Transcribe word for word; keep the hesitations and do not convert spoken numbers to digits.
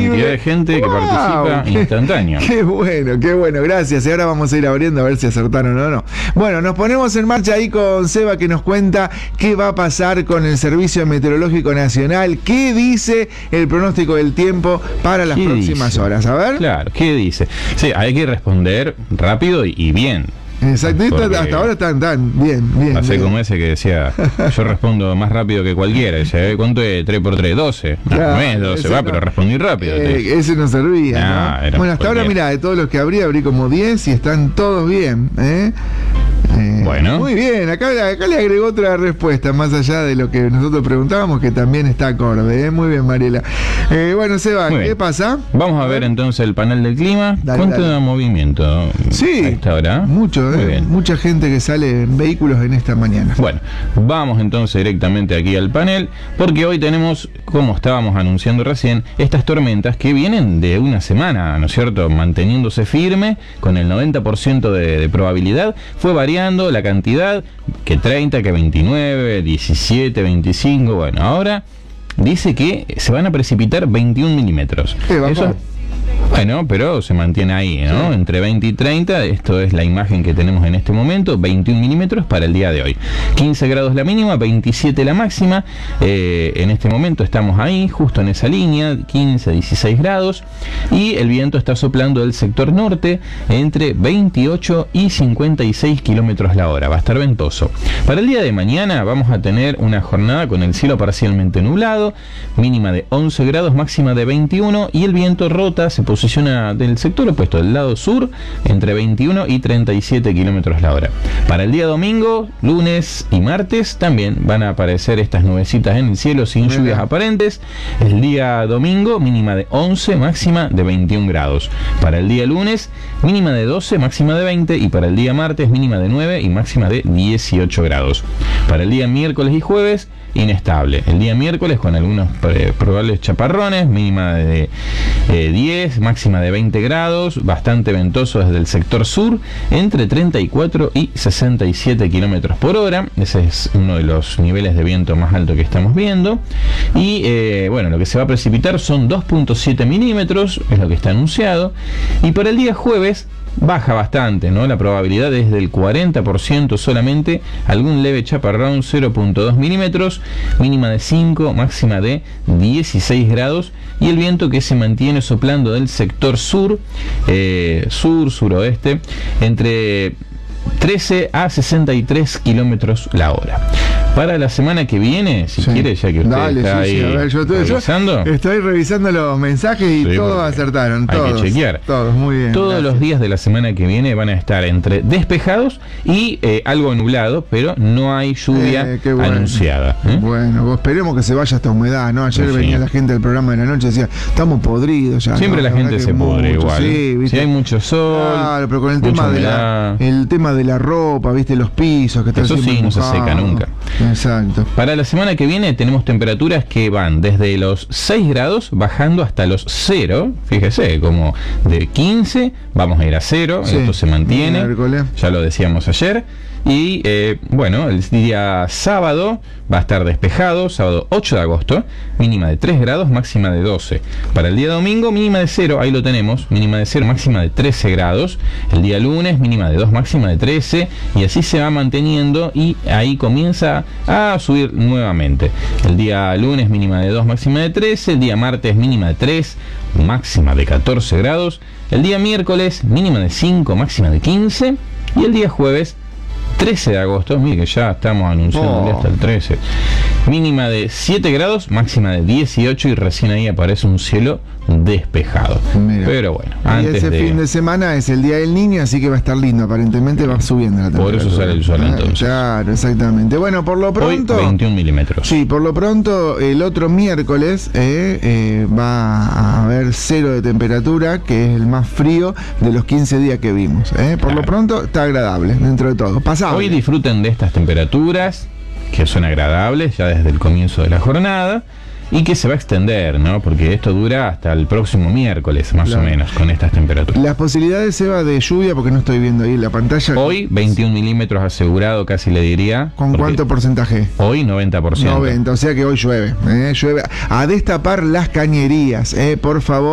cantidad de gente wow, que participa qué, instantáneo. Qué bueno, qué bueno, gracias. Y ahora vamos a ir abriendo a ver si acertaron o no. Bueno, nos ponemos en marcha ahí con Seba, que nos cuenta qué va a pasar con el Servicio Meteorológico Nacional, qué dice el pronóstico del tiempo para las próximas dice? horas. A ver. Claro, ¿qué dice? Sí, hay que responder rápido y, y bien. Exacto, hasta ahora están tan bien, bien. Así bien. como ese que decía, yo respondo más rápido que cualquiera. Dice, ¿cuánto es tres por tres? doce. No, claro, no es doce, va, no, pero respondí rápido. Eh, ese no servía. Nah, ¿no? Bueno, hasta ahora, mira, de todos los que abrí, abrí como diez y están todos bien. ¿eh? Eh, bueno. Muy bien, acá, acá le agregó otra respuesta, más allá de lo que nosotros preguntábamos, que también está acorde. ¿eh? Muy bien, Mariela. Eh, bueno, Seba, ¿qué bien. pasa? Vamos a ver entonces el panel del clima. Dale, ¿Cuánto dale. de movimiento? Sí, a esta hora? mucho, ¿eh? Mucha gente que sale en vehículos en esta mañana. Bueno, vamos entonces directamente aquí al panel, porque hoy tenemos, como estábamos anunciando recién, estas tormentas que vienen de una semana, ¿no es cierto? Manteniéndose firme, con el noventa por ciento de, de probabilidad. Fue variando la cantidad, que treinta, que veintinueve, diecisiete, veinticinco. Bueno, ahora dice que se van a precipitar veintiún milímetros. Eso, bueno, pero se mantiene ahí, ¿no? Sí. Entre veinte y treinta, esto es la imagen que tenemos en este momento, veintiún milímetros para el día de hoy. quince grados la mínima, veintisiete la máxima. Eh, en este momento estamos ahí, justo en esa línea, quince, dieciséis grados. Y el viento está soplando del sector norte entre veintiocho y cincuenta y seis kilómetros la hora. Va a estar ventoso. Para el día de mañana vamos a tener una jornada con el cielo parcialmente nublado, mínima de once grados, máxima de veintiuno, y el viento rota, se posiciona del sector opuesto, del lado sur, entre veintiuno y treinta y siete kilómetros la hora. Para el día domingo, lunes y martes también van a aparecer estas nubecitas en el cielo sin Mira. lluvias aparentes. El día domingo, mínima de once, máxima de veintiún grados. Para el día lunes, mínima de doce, máxima de veinte, y para el día martes, mínima de nueve y máxima de dieciocho grados. Para el día miércoles y jueves, inestable. El día miércoles con algunos eh, probables chaparrones, mínima de eh, diez, máxima de veinte grados, bastante ventoso desde el sector sur, entre treinta y cuatro y sesenta y siete kilómetros por hora. Ese es uno de los niveles de viento más alto que estamos viendo. Y eh, bueno, lo que se va a precipitar son dos punto siete milímetros, es lo que está anunciado. Y para el día jueves baja bastante, ¿no? La probabilidad es del cuarenta por ciento solamente, algún leve chaparrón, cero punto dos milímetros, mínima de cinco, máxima de dieciséis grados, y el viento que se mantiene soplando del sector sur, eh, sur, suroeste, entre trece a sesenta y tres kilómetros la hora. Para la semana que viene, si sí. quiere, ya que usted Dale, está sí, ahí sí. A ver, yo estoy, revisando. Yo estoy revisando los mensajes y sí, todos acertaron. Hay todos, que chequear. Todos, muy bien. Todos gracias. los días de la semana que viene van a estar entre despejados y eh, algo nublado, pero no hay lluvia eh, bueno. anunciada. ¿eh? Bueno, esperemos que se vaya esta humedad, ¿no? Ayer sí, venía sí. la gente del programa de la noche y decía, estamos podridos ya. Siempre ¿no? la, la gente se pudre igual. Sí, si hay mucho sol. Claro, pero con el tema de la, el tema de la ropa, ¿viste? Los pisos que están Eso sí, no se seca nunca. Exacto. Para la semana que viene tenemos temperaturas que van desde los seis grados bajando hasta los cero. Fíjese, como de quince vamos a ir a cero. Sí, esto se mantiene. Miércoles. Ya lo decíamos ayer. Y eh, bueno, el día sábado va a estar despejado, sábado ocho de agosto, mínima de tres grados, máxima de doce. Para el día domingo, mínima de cero, ahí lo tenemos, mínima de cero, máxima de trece grados. El día lunes, mínima de dos, máxima de trece, y así se va manteniendo y ahí comienza a subir nuevamente. El día lunes, mínima de dos, máxima de trece, el día martes, mínima de tres, máxima de catorce grados. El día miércoles, mínima de cinco, máxima de quince, y el día jueves, trece de agosto, mire que ya estamos anunciando oh. hasta el trece, mínima de siete grados, máxima de dieciocho, y recién ahí aparece un cielo despejado. Mira. Pero bueno, y antes ese de... fin de semana es el Día del Niño, así que va a estar lindo, aparentemente va subiendo la temperatura. Por eso sale el sol entonces. Claro, exactamente. Bueno, por lo pronto... Hoy veintiún milímetros. Sí, por lo pronto el otro miércoles eh, eh, va a haber cero de temperatura, que es el más frío de los quince días que vimos. Eh. Por claro. lo pronto está agradable, dentro de todo. Pasable. Hoy disfruten de estas temperaturas, que son agradables ya desde el comienzo de la jornada, y que se va a extender, ¿no? Porque esto dura hasta el próximo miércoles, más claro. o menos, con estas temperaturas. Las posibilidades, Seba, de lluvia, porque no estoy viendo ahí en la pantalla. Hoy, veintiún milímetros asegurado, casi le diría. ¿Con cuánto porcentaje? Hoy, noventa por ciento. noventa, o sea que hoy llueve. ¿eh? Llueve a destapar las cañerías, ¿eh? Por favor.